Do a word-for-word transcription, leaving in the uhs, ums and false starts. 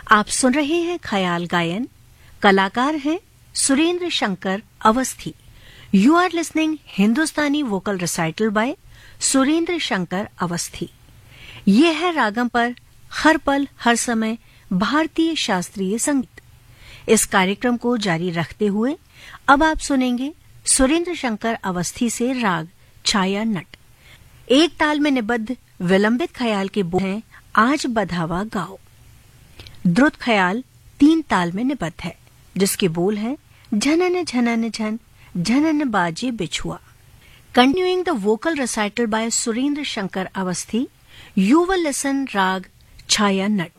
आप सुन रहे हैं ख्याल गायन। कलाकार हैं Surendra Shankar Awasthi. You are listening Hindustani vocal recital bye Surendra Shankar Awasthi. ये है रागम पर हर पल हर समय भारतीय शास्त्रीय संगीत। इस कार्यक्रम को जारी रखते हुए अब आप सुनेंगे सुरेंद्र शंकर अवस्थी से राग छाया नट। एक ताल में निबद्ध विलंबित ख्याल के बोल हैं आज बधावा गाओ। द्रुत ख्याल तीन ताल में निबद्ध है, जिसके बोल हैं झनन झनन झन झनन बाजे बिछुआ। Continuing the vocal recital bye Surendra Shankar Awasthi, you will listen राग छाया नट।